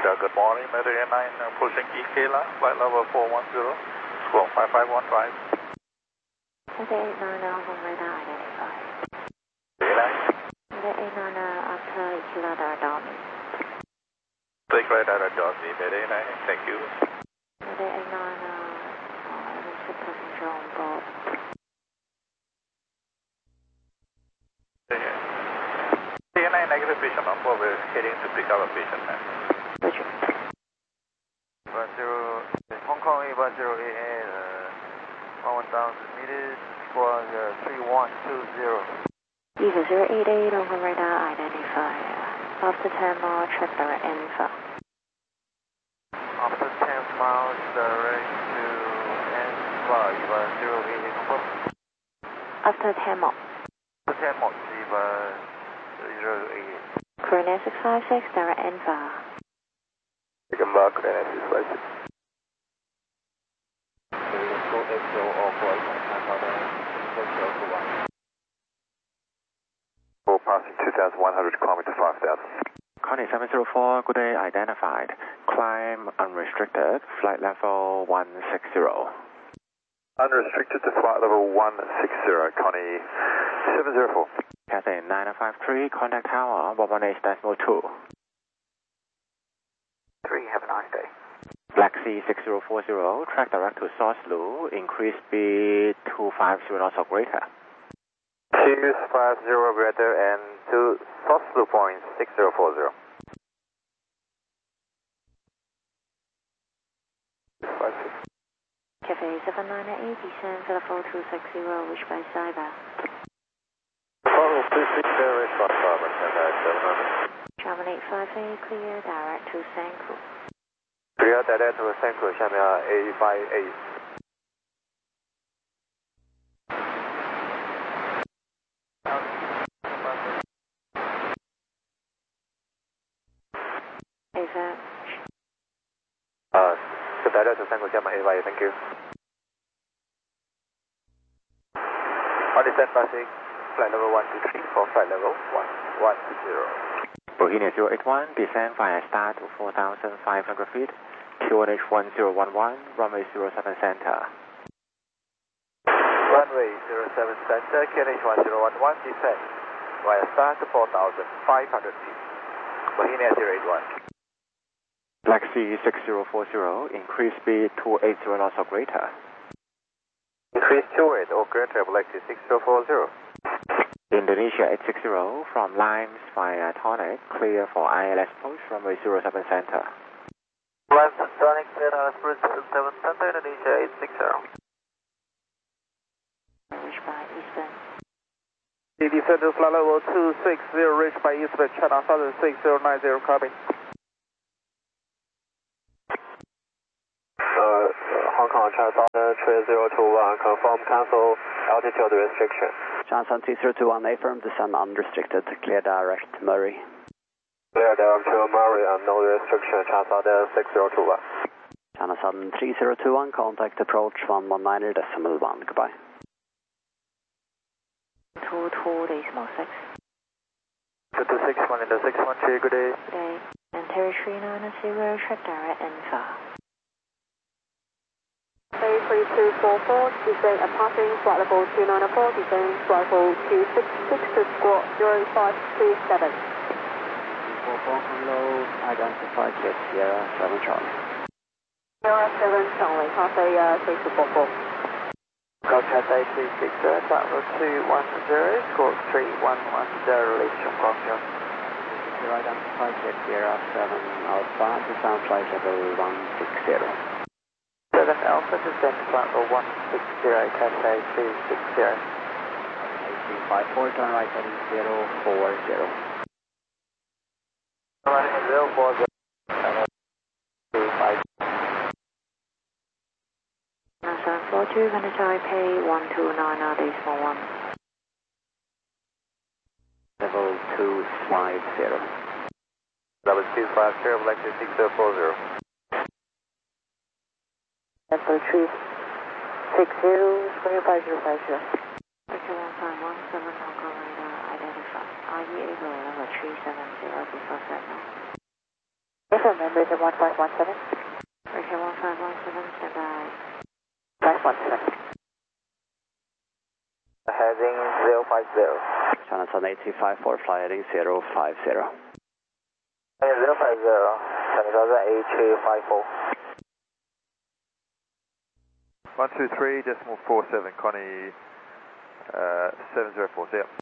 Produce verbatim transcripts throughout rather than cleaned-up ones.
Radar, good morning, Mayday nine, uh, pushing E K line, flight level four one zero, squawk five five one five. Mayday eight nine nine from radar identified. Mayday nine. Mayday eight nine nine after Kilo Dardomi. Take radar at Dorothy, Mayday nine, thank you. Mayday eight nine nine, uh, emergency passenger on board. Mayday nine, negative patient on board, we're heading to pick up a patient now. Roger. one zero, Hong Kong eight one zero eight eight, uh, one thousand meters, squawk uh, three one two zero. Evo zero eight eight on radar identified. After ten miles, check direct info. After ten miles, direct to N five, one zero eight eight, confirm. After ten miles. After ten miles, one zero eight eight. Korean six five six, direct info. Chicken Mark, Korean six five six. Full passing two thousand one hundred, climbing to five thousand. Connie seven zero four, good day, identified. Climb unrestricted, flight level one six zero. Unrestricted to flight level one six zero, Connie seven zero four. Cathay nine five three, contact tower one one eight decimal two. three, have a nice day. Black Sea six zero four zero, track direct to Soslu, increase speed two five zero knots or greater. two five zero greater and to Soslu point six zero four zero. Cafe seven nine eight, descend for the four two six zero, reach by Cyber. four two six zero, respond Cyber, seven hundred. German eight five eight, clear, direct to Sanku. Clear, direct to Sanku, 下面 eight five eight. Affirm. Uh, so direct to Sanku, 下面 eight five eight, thank you. On descent passing, flight level one two three for flight level one one zero. Bohemia zero eight one, descend via start to four thousand five hundred feet, Q N H one zero one one, runway zero seven center. Runway zero seven center, Q N H one zero one one, descend via start to four thousand five hundred feet, Bohemia zero eight one. Black Sea six zero four zero, increase speed two eighty knots or greater. Increase two eight or greater, Black Sea six zero four zero. Indonesia eight six zero, from Limes via Tonic, clear for I L S approach, runway zero seven center. Limes Tonic, clear I L S approach seven center, Indonesia eight six zero. Reach by Eastern. Descend to flight level two six zero, reach by Eastern, China Southern six zero nine zero, copy. Uh, Hong Kong China Southern three zero two one, confirm cancel altitude restriction. China Southern two zero two one, affirm, descend unrestricted, clear direct to Murray. Clear direct to Murray and no restriction, China Southern six zero two one. China Southern three zero two one, contact approach one one nine decimal one, goodbye. two two decimal six. two two six one into six one three, good day. Good day. And territory nine zero, check direct info. three two four four, descend and passing flight level two nine four, descend flight level two six six to squawk zero five two seven. two four four, low, identify Jet Sierra seven Charlie. Sierra seven Charlie, Cathay uh, three two four four. Got Cathay three six zero, flight level two one zero, squawk three one one zero, release from Guangzhou. Here identify Jet Sierra seven Alpha, descend flight level one six zero. seven Alpha, descend to flight level one six zero, Cathay three six zero. eighteen five four, turn right heading zero four zero. Running zero four zero, two five. seven four two, Vanessa Pay one two nine decimal one. Level two five zero. Level two five zero, Black Sea six zero four zero. Level two six zero, square five zero five zero. Victor one five one seven, Hong Kong radar identified. Are you able level three seven zero before signal? Yes, Confirm, Embraer one five one seven. Embraer one five one seven, stand by. five one seven. Heading zero five zero. China Sun A three five four, fly heading zero five zero. zero five zero, China Sun A three five four. one two three decimal four seven, Connie uh, seven zero four, see ya.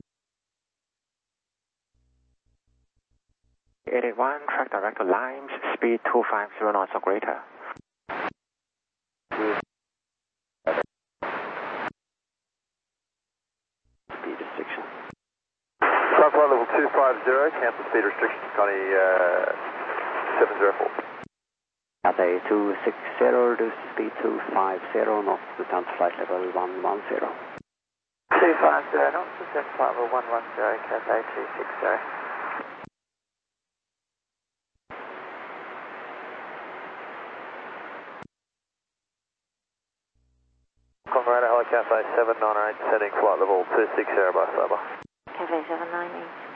eight eight one, track direct to Limes, speed two five zero knots or greater. Speed restriction. Flight flight level two five zero, cancel speed restriction, Connie uh, seven zero four. Cathay two six zero, reduce speed two five zero knots, descent to flight level one one zero. two five zero knots, descent flight level one one zero, Cathay two six zero. Colorado Helicopter seven nine eight, descending flight level two six zero by Cyber. Cathay seven nine eight.